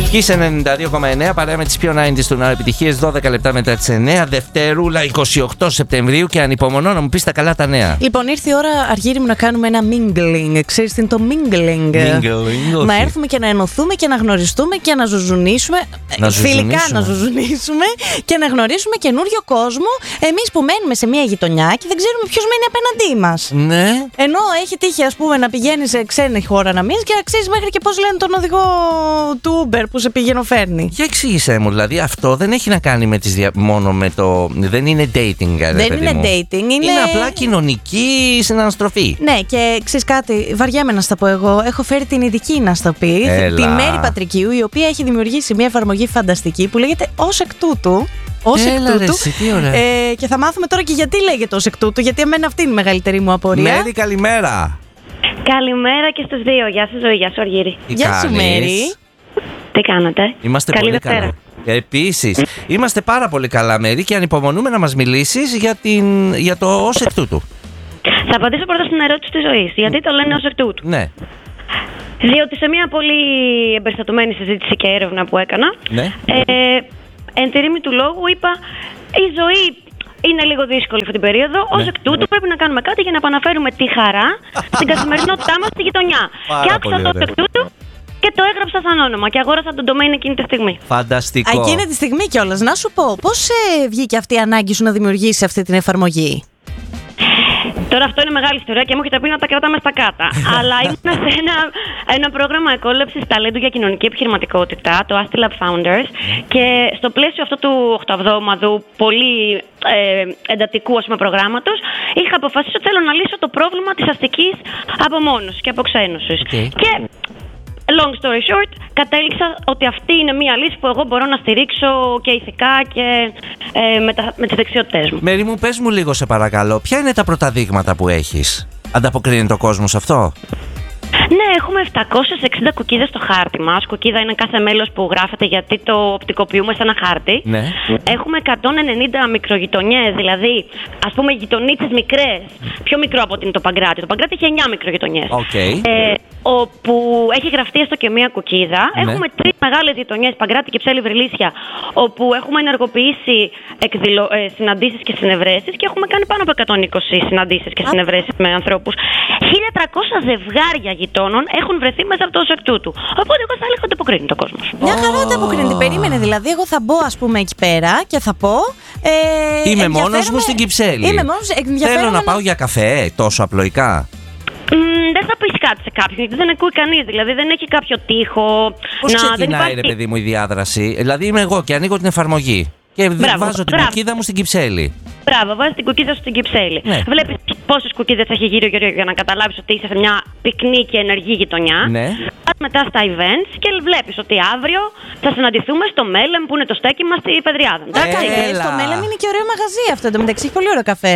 Kiss 92,9 παρέα με τις πιο 90's του ναού επιτυχίες. 12 λεπτά μετά τις 9, Δευτέρουλα 28 Σεπτεμβρίου, και ανυπομονώ να μου πεις τα καλά τα νέα. Λοιπόν, ήρθε η ώρα, Αργύρι μου, να κάνουμε ένα mingling. Ξέρεις τι είναι το mingling? Να έρθουμε και να ενωθούμε και να γνωριστούμε και να ζουζουνίσουμε. Φιλικά να ζουζουνίσουμε και να γνωρίσουμε καινούριο κόσμο. Εμείς που μένουμε σε μια γειτονιά και δεν ξέρουμε ποιος μένει απέναντί μας. Ναι. Ενώ έχει τύχει, ας πούμε, να πηγαίνεις σε ξένη χώρα να μείνεις και να ξέρεις μέχρι και πώς λένε τον οδηγό του Uber που σε πηγαίνω φέρνει. Για εξήγησέ μου, δηλαδή αυτό δεν έχει να κάνει με τις μόνο με το. Δεν είναι dating, δεν είναι dating, είναι απλά κοινωνική συναναστροφή. Ναι, και ξέρεις κάτι, βαριέμαι να στα πω εγώ. Έχω φέρει την ειδική να στα πει, τη Μέρη Πατρικίου, η οποία έχει δημιουργήσει μια εφαρμογή φανταστική που λέγεται Ως εκ τούτου. Και θα μάθουμε τώρα και γιατί λέγεται Ως εκ τούτου, γιατί εμένα αυτή είναι η μεγαλύτερη μου απορία. Μέρη, καλημέρα. Καλημέρα και στους δύο. Γεια σου Ζωή, γεια σου Αργύρη. Γεια σου Μέρη. Τι κάνατε? Είμαστε καλή πολύ Δευτέρα. καλά. Επίσης, είμαστε πάρα πολύ καλά, Μέρη, και ανυπομονούμε να μας μιλήσεις για το Ως εκ τούτου. Θα απαντήσω πρώτα στην ερώτηση της Ζωής. Γιατί το λένε Ως εκ τούτου? Ναι. Διότι σε μια πολύ εμπεριστατωμένη συζήτηση και έρευνα που έκανα, Ναι. εν τη ρήμη του λόγου είπα, η ζωή είναι λίγο δύσκολη αυτή την περίοδο. Ως εκ τούτου πρέπει να κάνουμε κάτι για να επαναφέρουμε τη χαρά στην καθημερινότητά μας στη γειτονιά. Και άκουσα το Ως εκ τούτου και το έγραψα σαν όνομα και αγόρασα τον domain εκείνη τη στιγμή. Φανταστικό. Εκείνη τη στιγμή κιόλας. Να σου πω, πώς βγήκε αυτή η ανάγκη σου να δημιουργήσει αυτή την εφαρμογή? Τώρα αυτό είναι μεγάλη ιστορία και μου έχετε πει να τα κρατάμε στα κάτα. Αλλά ήμουν σε ένα πρόγραμμα εκόλευσης ταλέντου για κοινωνική επιχειρηματικότητα, το Asti Lab Founders, και στο πλαίσιο αυτού του 8εβδόμαδου πολύ εντατικού προγράμματος, είχα αποφασίσει ότι θέλω να λύσω το πρόβλημα της αστικής απομόνωσης και αποξένωσης. Και long story short, κατέληξα ότι αυτή είναι μια λύση που εγώ μπορώ να στηρίξω και ηθικά και με τις δεξιότητές μου. Μέρη μου, πες μου λίγο σε παρακαλώ, ποια είναι τα πρώτα δείγματα που έχεις? Ανταποκρίνεται ο κόσμος αυτό? Ναι, έχουμε 760 κουκίδες στο χάρτη μας. Κουκίδα είναι κάθε μέλος που γράφεται, γιατί το οπτικοποιούμε σε ένα χάρτη. Ναι. Έχουμε 190 μικρογειτονιές, δηλαδή ας πούμε γειτονίτσες μικρές. Πιο μικρό από ότι είναι το Παγκράτη. Το Παγκράτη έχει 9 μικρογειτονιές. Okay. Όπου έχει γραφτεί έστω και μία κουκίδα. Ναι. Έχουμε 3 μεγάλες γειτονιές, Παγκράτη και Ψέλη Βρυλίσια, όπου έχουμε ενεργοποιήσει συναντήσεις και συνευρέσεις και έχουμε κάνει πάνω από 120 συναντήσεις και συνευρέσεις με ανθρώπους. 1.300 ζευγάρια γειτόνων έχουν βρεθεί μέσα από το Ως εκ τούτου. Οπότε εγώ θα έλεγα ότι αποκρίνεται ο κόσμος. Μια χαρά ανταποκρίνεται. Περίμενε, δηλαδή, εγώ θα μπω, ας πούμε, εκεί πέρα και θα πω. Είμαι μόνος μου στην Κυψέλη. Θέλω να πάω για καφέ, τόσο απλοϊκά. Δεν θα πεις κάτι σε κάποιον, γιατί δεν ακούει κανείς. Δηλαδή δεν έχει κάποιο τοίχο. Πώς ξεκινάει, ρε παιδί μου, η διάδραση? Δηλαδή είμαι εγώ και ανοίγω την εφαρμογή και βάζω την κουκίδα μου στην Κυψέλη. Μπράβο, βάζεις την κουκίδα σου στην Κυψέλη. Ναι. Βλέπεις πόσες κουκίδες έχει γύρω για να καταλάβεις ότι είσαι σε μια πυκνή και ενεργή γειτονιά. Ναι. Πας μετά στα events και βλέπεις ότι αύριο θα συναντηθούμε στο Μέλεμ, που είναι το στέκι μας στη Πεδριάδα. Στο Μέλεμ είναι και ωραίο μαγαζί αυτό. Εν τω μεταξύ έχει πολύ ωραίο καφέ.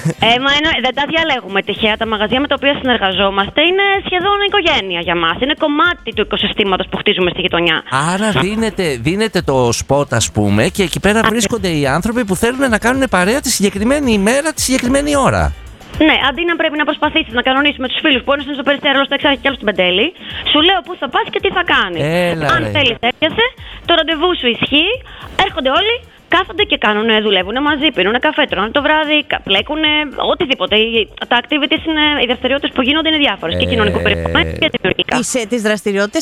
Δεν τα διαλέγουμε τυχαία. Τα μαγαζιά με τα οποία συνεργαζόμαστε είναι σχεδόν οικογένεια για μας. Είναι κομμάτι του οικοσυστήματος που χτίζουμε στη γειτονιά. Άρα δίνεται το σποτ, ας πούμε, και εκεί πέρα βρίσκονται οι άνθρωποι που θέλουν να κάνουν παρέα τη συγκεκριμένη ημέρα, τη συγκεκριμένη ώρα. Ναι, αντί να πρέπει να προσπαθήσεις να κανονίσεις με τους φίλους που ένας είναι στο Περιστέρι, άλλος στο Εξάρχη και άλλος στην Πεντέλη, σου λέω πού θα πας και τι θα κάνεις. Αν θέλεις, έρχεσαι, το ραντεβού σου ισχύει, έρχονται όλοι, κάθονται και δουλεύουν μαζί, πίνουν καφέ, τρώνε το βράδυ, πλέκουν οτιδήποτε. Τα activities είναι, οι δραστηριότητες που γίνονται είναι διάφορες, και κοινωνικού περιεχομένου και δημιουργικά. Τις δραστηριότητες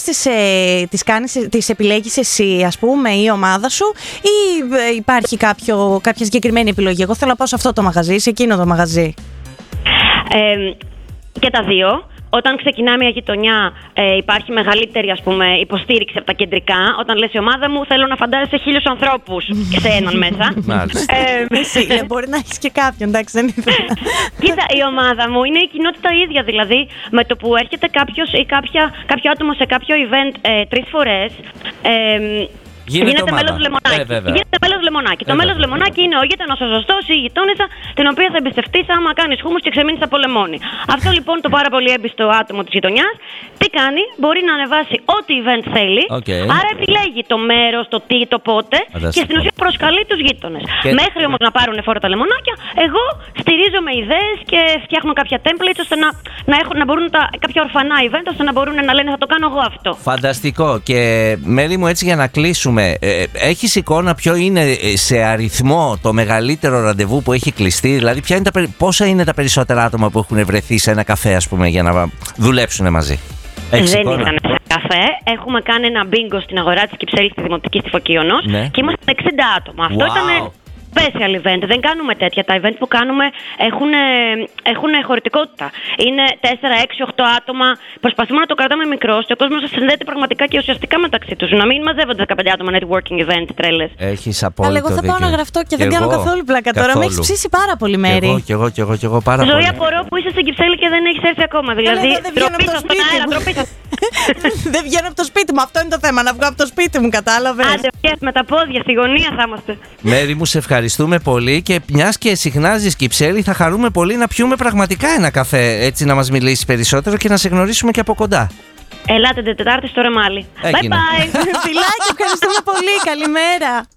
τις επιλέγεις εσύ, ας πούμε, ή η ομάδα σου, ή υπάρχει κάποια συγκεκριμένη επιλογή? Εγώ θέλω να πάω σε αυτό το μαγαζί, σε εκείνο το μαγαζί. Και τα δύο. Όταν ξεκινά μια γειτονιά, υπάρχει μεγαλύτερη, ας πούμε, υποστήριξη από τα κεντρικά. Όταν λες η ομάδα μου, θέλω να φαντάζεσαι 1.000 ανθρώπους σε έναν μέσα. Μπορεί να έχεις και κάποιον, εντάξει, δεν ήθελα. Κοίτα, η ομάδα μου είναι η κοινότητα ίδια. Δηλαδή, με το που έρχεται κάποιος ή κάποιο άτομο σε κάποιο event 3 φορές. Γίνεται μέλος του Λεμονάκι. λεμονάκι. Το μέλος λεμονάκι είναι ο γείτονας ο σωστός, η γειτόνισσα, την οποία θα εμπιστευτείς άμα κάνεις χούμους και ξεμείνεις από λεμόνι. Αυτό λοιπόν το πάρα πολύ έμπιστο άτομο της γειτονιάς, τι κάνει, μπορεί να ανεβάσει ό,τι event θέλει. Άρα επιλέγει το μέρος, το τι, το πότε και στην ουσία προσκαλεί τους γείτονες. Μέχρι όμως να πάρουν φόρα τα λεμονάκια, εγώ στηρίζομαι ιδέες και φτιάχνω κάποια templates ώστε να μπορούν κάποια ορφανά event ώστε να μπορούν να λένε θα το κάνω εγώ αυτό. Φανταστικό. Και Μέρη μου, έτσι για να κλείσουμε, έχεις εικόνα ποιο είναι σε αριθμό το μεγαλύτερο ραντεβού που έχει κλειστεί? Δηλαδή πόσα είναι τα περισσότερα άτομα που έχουν βρεθεί σε ένα καφέ, ας πούμε, για να δουλέψουν μαζί? Δεν ήταν σε καφέ. Έχουμε κάνει ένα μπίγκο στην αγορά της Κυψέλης στη Δημοτική στη Φωκίωνος και είμαστε 60 άτομα. Αυτό ήταν special event. Δεν κάνουμε τέτοια. Τα event που κάνουμε έχουν χωρητικότητα. Είναι 4, 6, 8 άτομα. Προσπαθούμε να το κρατάμε μικρό, ώστε ο κόσμος να συνδέεται πραγματικά και ουσιαστικά μεταξύ τους. Να μην μαζεύονται 15 άτομα networking event, τρέλες. Έχεις απόλυτο δίκιο. Εγώ θα πάω να γραφτώ και δεν κάνω καθόλου πλάκα τώρα. Με έχεις ψήσει πάρα πολύ, Μέρη. Κι εγώ πάρα πολύ. Ζωή, απορώ που είσαι στην Κυψέλη και δεν έχεις έρθει ακόμα. Δηλαδή, δεν βγαίνω από το σπίτι μου. Αυτό είναι το θέμα. Να βγω από το σπίτι μου, κατάλαβες? Άντε, με τα πόδια, στη γωνία θα είμαστε. Μέρη μου, σε ευχαριστούμε πολύ και μιας και συχνάζεις Κυψέλη, θα χαρούμε πολύ να πιούμε πραγματικά ένα καφέ, έτσι να μας μιλήσεις περισσότερο και να σε γνωρίσουμε και από κοντά. Ελάτε την Τετάρτη στο Ρεμάλι. Bye bye. Φιλάκια, ευχαριστούμε πολύ. Καλημέρα.